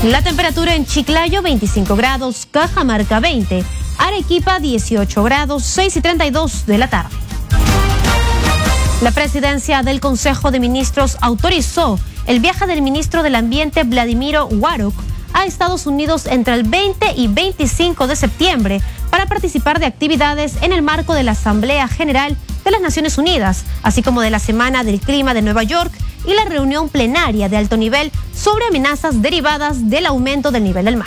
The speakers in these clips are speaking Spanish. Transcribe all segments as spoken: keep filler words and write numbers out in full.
La temperatura en Chiclayo veinticinco grados, Cajamarca veinte, Arequipa dieciocho grados, seis y treinta y dos de la tarde. La presidencia del Consejo de Ministros autorizó el viaje del ministro del Ambiente Vladimiro Waruk a Estados Unidos entre el veinte y veinticinco de septiembre para participar de actividades en el marco de la Asamblea General de las Naciones Unidas, así como de la Semana del Clima de Nueva York y la reunión plenaria de alto nivel sobre amenazas derivadas del aumento del nivel del mar.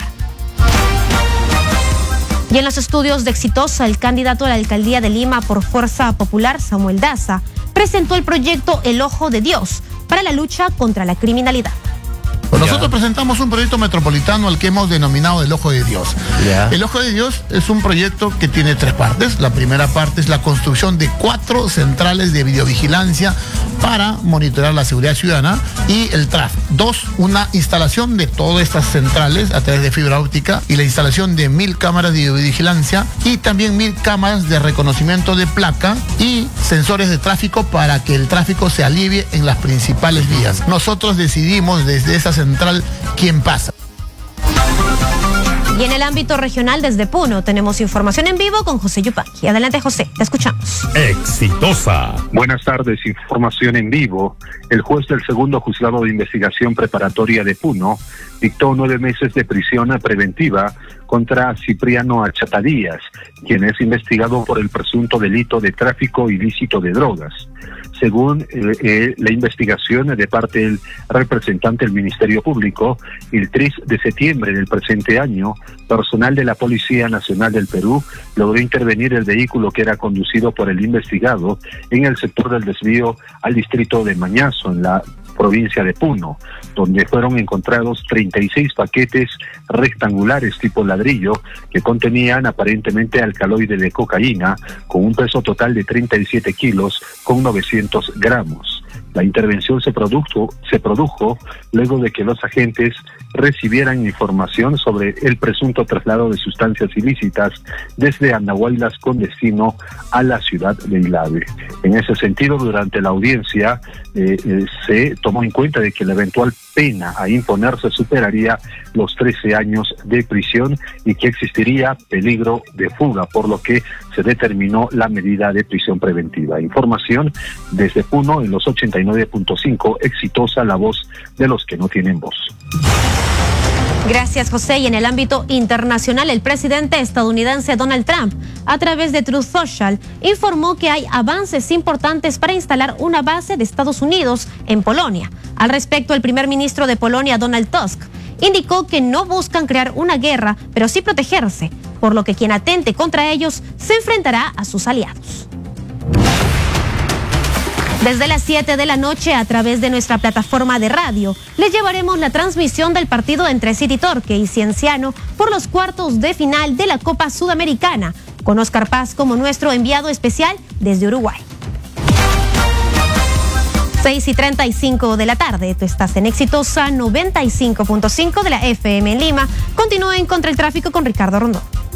Y en los estudios de Exitosa, el candidato a la alcaldía de Lima por Fuerza Popular, Samuel Daza, presentó el proyecto El Ojo de Dios para la lucha contra la criminalidad. Pues nosotros presentamos un proyecto metropolitano al que hemos denominado El Ojo de Dios. Yeah. El Ojo de Dios es un proyecto que tiene tres partes. La primera parte es la construcción de cuatro centrales de videovigilancia para monitorear la seguridad ciudadana y el tráfico. Dos, una instalación de todas estas centrales a través de fibra óptica y la instalación de mil cámaras de videovigilancia y también mil cámaras de reconocimiento de placa y sensores de tráfico para que el tráfico se alivie en las principales vías. Nosotros decidimos desde esas central quién pasa. Y en el ámbito regional desde Puno tenemos información en vivo con José Yupanqui. Adelante, José, te escuchamos. Exitosa. Buenas tardes, información en vivo. El juez del segundo juzgado de investigación preparatoria de Puno dictó nueve meses de prisión preventiva contra Cipriano Achatadías, quien es investigado por el presunto delito de tráfico ilícito de drogas. Según eh, eh, la investigación de parte del representante del Ministerio Público, el tres de septiembre del presente año, personal de la Policía Nacional del Perú logró intervenir el vehículo que era conducido por el investigado en el sector del desvío al distrito de Mañazo, en la provincia de Puno, donde fueron encontrados treinta y seis paquetes rectangulares tipo ladrillo que contenían aparentemente alcaloide de cocaína con un peso total de treinta y siete kilos con novecientos gramos. La intervención se produjo, se produjo luego de que los agentes recibieran información sobre el presunto traslado de sustancias ilícitas desde Andahuaylas con destino a la ciudad de Ilave. En ese sentido, durante la audiencia eh, eh, se tomó en cuenta de que la eventual pena a imponerse superaría los trece años de prisión y que existiría peligro de fuga, por lo que se determinó la medida de prisión preventiva. Información desde Puno en los ochenta y nueve punto cinco, Exitosa, la voz de los que no tienen voz. Gracias, José. Y en el ámbito internacional, el presidente estadounidense Donald Trump, a través de Truth Social, informó que hay avances importantes para instalar una base de Estados Unidos en Polonia. Al respecto, el primer ministro de Polonia, Donald Tusk, indicó que no buscan crear una guerra, pero sí protegerse, por lo que quien atente contra ellos se enfrentará a sus aliados. Desde las siete de la noche, a través de nuestra plataforma de radio, les llevaremos la transmisión del partido entre City Torque y Cienciano por los cuartos de final de la Copa Sudamericana, con Oscar Paz como nuestro enviado especial desde Uruguay. seis y treinta y cinco de la tarde, tú estás en Exitosa noventa y cinco punto cinco de la F M en Lima. Continúen contra el tráfico con Ricardo Rondón.